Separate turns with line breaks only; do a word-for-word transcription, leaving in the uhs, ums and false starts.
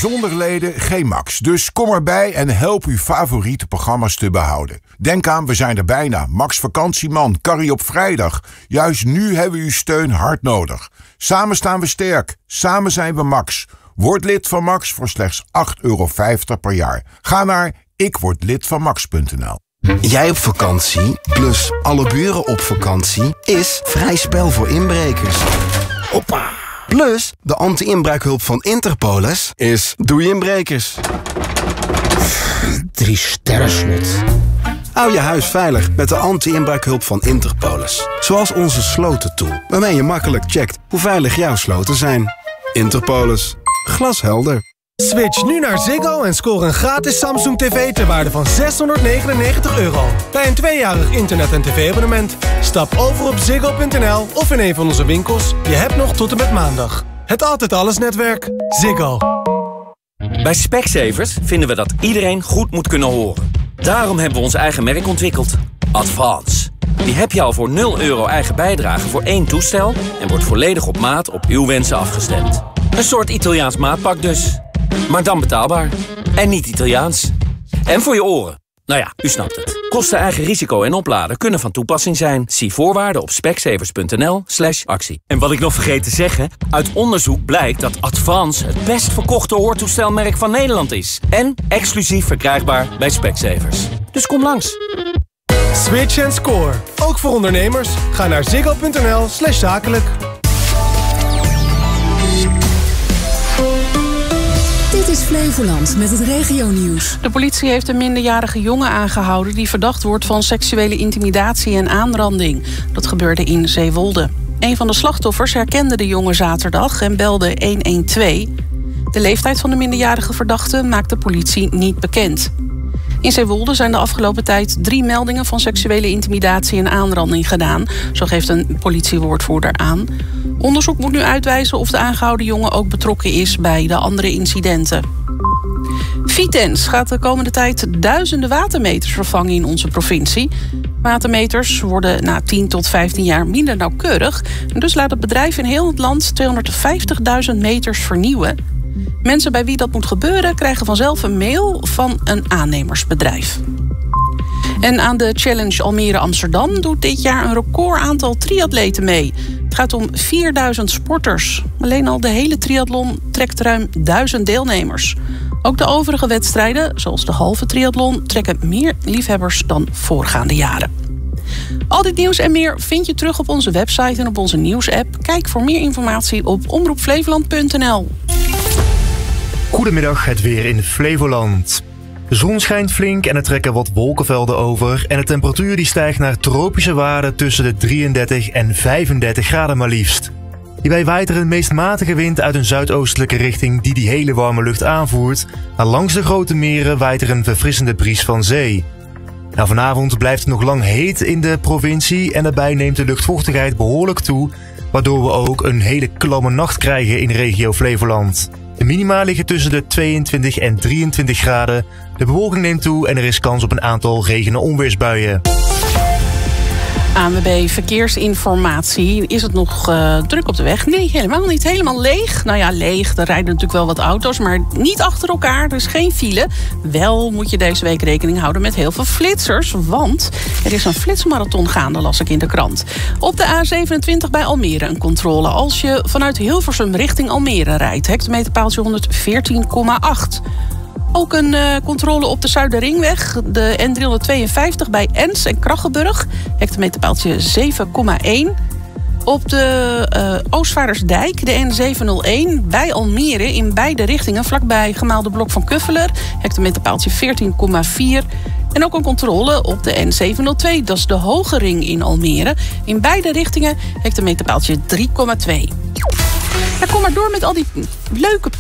Zonder leden geen Max. Dus kom erbij en help uw favoriete programma's te behouden. Denk aan, we zijn er bijna. Max Vakantieman, Carrie op vrijdag. Juist nu hebben we uw steun hard nodig. Samen staan we sterk. Samen zijn we Max. Word lid van Max voor slechts acht euro vijftig per jaar. Ga naar ik word lid van max punt n l.
Jij op vakantie, plus alle buren op vakantie, is vrij spel voor inbrekers. Hoppa! Plus, de anti-inbraakhulp van Interpolis is doei inbrekers.
Drie sterren slot.
Hou je huis veilig met de anti-inbraakhulp van Interpolis. Zoals onze slotentool, waarmee je makkelijk checkt hoe veilig jouw sloten zijn. Interpolis. Glashelder.
Switch nu naar Ziggo en score een gratis Samsung tv ter waarde van zeshonderdnegenennegentig euro. Bij een tweejarig internet- en tv-abonnement. Stap over op ziggo punt n l of in een van onze winkels. Je hebt nog tot en met maandag. Het Altijd Alles netwerk. Ziggo.
Bij Specsavers vinden we dat iedereen goed moet kunnen horen. Daarom hebben we ons eigen merk ontwikkeld. Advance. Die heb je al voor nul euro eigen bijdrage voor één toestel en wordt volledig op maat op uw wensen afgestemd. Een soort Italiaans maatpak dus. Maar dan betaalbaar. En niet Italiaans. En voor je oren. Nou ja, u snapt het. Kosten, eigen risico en opladen kunnen van toepassing zijn. Zie voorwaarden op specsavers punt n l slash actie. En wat ik nog vergeet te zeggen, uit onderzoek blijkt dat Advance het best verkochte hoortoestelmerk van Nederland is. En exclusief verkrijgbaar bij Specsavers. Dus kom langs.
Switch en score. Ook voor ondernemers. Ga naar ziggo punt n l slash zakelijk.
Dit is Flevoland met het regionieuws.
De politie heeft een minderjarige jongen aangehouden die verdacht wordt van seksuele intimidatie en aanranding. Dat gebeurde in Zeewolde. Een van de slachtoffers herkende de jongen zaterdag en belde honderdtwaalf. De leeftijd van de minderjarige verdachte maakt de politie niet bekend. In Zeewolde zijn de afgelopen tijd drie meldingen van seksuele intimidatie en aanranding gedaan. Zo geeft een politiewoordvoerder aan. Onderzoek moet nu uitwijzen of de aangehouden jongen ook betrokken is bij de andere incidenten. Vitens gaat de komende tijd duizenden watermeters vervangen in onze provincie. Watermeters worden na tien tot vijftien jaar minder nauwkeurig. Dus laat het bedrijf in heel het land tweehonderdvijftigduizend meters vernieuwen. Mensen bij wie dat moet gebeuren krijgen vanzelf een mail van een aannemersbedrijf. En aan de Challenge Almere Amsterdam doet dit jaar een record aantal triatleten mee. Het gaat om vierduizend sporters. Alleen al de hele triathlon trekt ruim duizend deelnemers. Ook de overige wedstrijden, zoals de halve triathlon, trekken meer liefhebbers dan voorgaande jaren. Al dit nieuws en meer vind je terug op onze website en op onze nieuwsapp. Kijk voor meer informatie op omroep flevoland punt n l.
Goedemiddag, het weer in Flevoland. De zon schijnt flink en er trekken wat wolkenvelden over. En de temperatuur die stijgt naar tropische waarden tussen de drieëndertig en vijfendertig graden maar liefst. Hierbij waait er een meest matige wind uit een zuidoostelijke richting die die hele warme lucht aanvoert. En langs de grote meren waait er een verfrissende bries van zee. Nou, vanavond blijft het nog lang heet in de provincie en daarbij neemt de luchtvochtigheid behoorlijk toe, waardoor we ook een hele klamme nacht krijgen in de regio Flevoland. De minima liggen tussen de tweeëntwintig en drieëntwintig graden. De bewolking neemt toe en er is kans op een aantal regen- en onweersbuien.
A N W B Verkeersinformatie. Is het nog uh, druk op de weg? Nee, helemaal niet. Helemaal leeg. Nou ja, leeg. Er rijden natuurlijk wel wat auto's, maar niet achter elkaar. Er is geen file. Wel moet je deze week rekening houden met heel veel flitsers. Want er is een flitsmarathon gaande, las ik in de krant. Op de A zevenentwintig bij Almere een controle. Als je vanuit Hilversum richting Almere rijdt. Hectometerpaaltje honderdveertien komma acht. Ook een uh, controle op de Zuiderringweg, de N driehonderdtweeënvijftig bij Ens en Krachenburg. Hectometerpaaltje zeven komma één. Op de uh, Oostvaardersdijk, de N zevenhonderdéén bij Almere in beide richtingen, vlakbij Gemaalde Blok van Kuffeler. Hectometerpaaltje veertien komma vier. En ook een controle op de N zevenhonderdtwee, dat is de Hoge Ring in Almere. In beide richtingen hectometerpaaltje drie komma twee. Ja, kom maar door met al die leuke